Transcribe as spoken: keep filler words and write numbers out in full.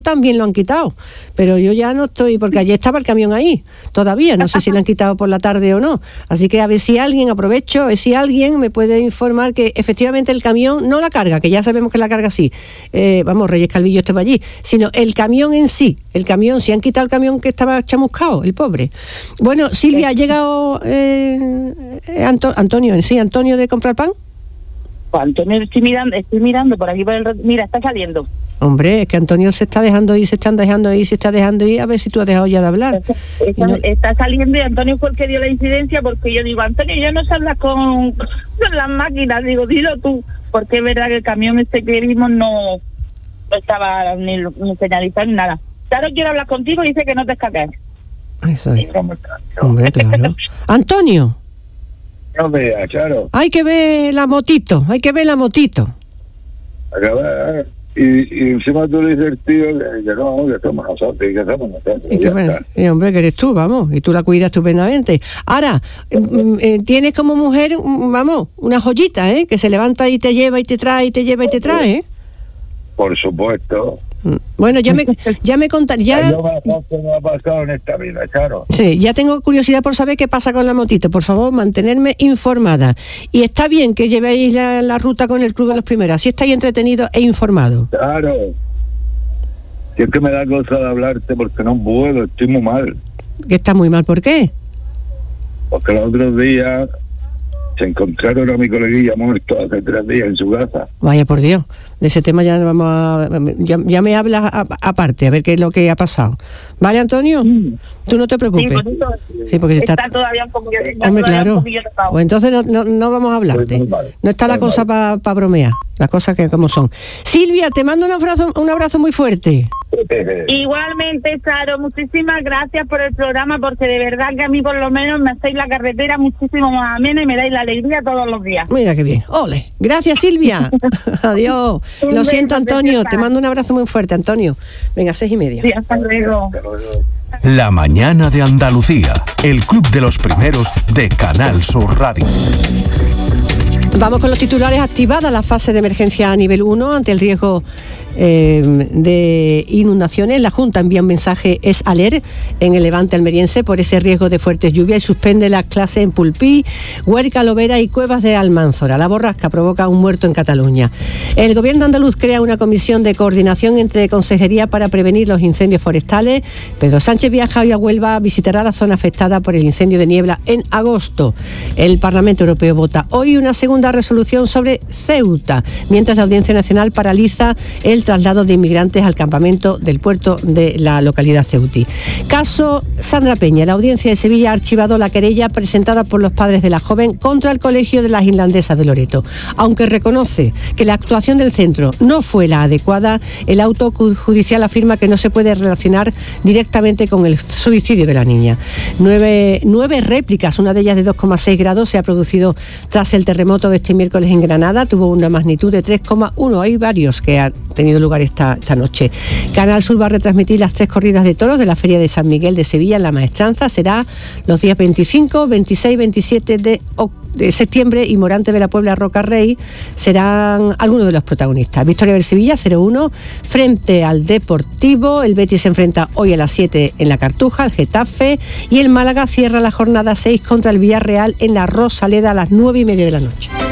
también lo han quitado, pero yo ya no estoy, porque ayer estaba el camión ahí, todavía, no sé si lo han quitado por la tarde o no, así que a ver si alguien, aprovecho, a ver si alguien me puede informar que efectivamente el camión, no la carga, que ya sabemos que la carga sí, eh, vamos, Reyes Calvillo estaba allí, sino el camión en sí, el camión, si han quitado el camión que estaba chamuscado, el pobre. Bueno, Silvia, ¿ha llegado eh, Anto- Antonio, sí, Antonio de comprar pan? Pues Antonio, estoy mirando, estoy mirando por aquí por el... Mira, está saliendo. Hombre, es que Antonio se está dejando ir, se están dejando ir, se está dejando ir, a ver si tú has dejado ya de hablar. Está, no... está saliendo y Antonio fue el que dio la incidencia, porque yo digo, Antonio, yo no sé hablar con, con las máquinas, digo, dilo tú, porque es verdad que el camión este que vimos no, no estaba ni, ni señalizado ni nada. Claro, quiero hablar contigo y dice que no te escapes. Eso es. Hombre, claro. Antonio. No vea, claro. Hay que ver la motito, hay que ver la motito. Acaba, y, y encima tú le dices el tío que, que no, que somos nosotros, que somos nosotros. Y, que, bueno, y hombre, que eres tú, vamos, y tú la cuidas estupendamente. Ahora, eh, eh, tienes como mujer, vamos, una joyita, ¿eh? Que se levanta y te lleva y te trae, y te lleva y te trae, ¿eh? Por supuesto. Bueno, ya me ya me contaré. Ya... No me ha pasado en esta vida, claro. Sí, ya tengo curiosidad por saber qué pasa con la motito. Por favor, mantenerme informada. Y está bien que llevéis la, la ruta con el Club de los Primeros. Así estáis entretenidos e informados. Claro. Si es que me da cosa de hablarte porque no puedo, estoy muy mal. Que está muy mal, ¿por qué? Porque los otros días se encontraron a mi coleguilla muerto hace tres días en su casa. Vaya por Dios, de ese tema ya vamos a, ya, ya me hablas a, aparte, a ver qué es lo que ha pasado. ¿Vale, Antonio? Mm. Tú no te preocupes. Sí, sí porque está, está todavía un poquillo. Hombre, claro. Pues entonces no, no, no vamos a hablarte. No está la cosa para pa bromear, las cosas que como son. Silvia, te mando un abrazo, un abrazo muy fuerte. Igualmente, Charo, muchísimas gracias por el programa, porque de verdad que a mí por lo menos me hacéis la carretera muchísimo más amena y me dais la alegría todos los días. Mira qué bien. Ole. Gracias, Silvia. Adiós. Lo siento, Antonio. Te mando un abrazo muy fuerte, Antonio. Venga, seis y media. Sí, hasta luego. La mañana de Andalucía, el club de los primeros de Canal Sur Radio. Vamos con los titulares. Activada la fase de emergencia a nivel uno ante el riesgo eh, de inundaciones. La Junta envía un mensaje es alert en el Levante almeriense por ese riesgo de fuertes lluvias y suspende las clases en Pulpí, Huerca, Lovera y Cuevas de Almanzora. La borrasca provoca un muerto en Cataluña. El gobierno andaluz crea una comisión de coordinación entre consejerías para prevenir los incendios forestales. Pedro Sánchez viaja hoy a Huelva, visitará la zona afectada por el incendio de Niebla en agosto. El Parlamento Europeo vota hoy una segunda resolución sobre Ceuta, mientras la Audiencia Nacional paraliza el traslado de inmigrantes al campamento del puerto de la localidad ceutí. Caso Sandra Peña. La Audiencia de Sevilla ha archivado la querella presentada por los padres de la joven contra el Colegio de las Irlandesas de Loreto. Aunque reconoce que la actuación del centro no fue la adecuada, el auto judicial afirma que no se puede relacionar directamente con el suicidio de la niña. Nueve, nueve réplicas, una de ellas de dos coma seis grados, se ha producido tras el terremoto de este miércoles en Granada. Tuvo una magnitud de tres coma uno. Hay varios que han tenido lugar esta, esta noche. Canal Sur va a retransmitir las tres corridas de toros de la Feria de San Miguel de Sevilla en La Maestranza. Será los días veinticinco, veintiséis, veintisiete de octubre. de septiembre y Morante de la Puebla Roca Rey serán algunos de los protagonistas. Victoria del Sevilla cero uno frente al Deportivo. El Betis se enfrenta hoy a las siete en la Cartuja, el Getafe, y el Málaga cierra la jornada seis contra el Villarreal en la Rosaleda a las nueve y media de la noche.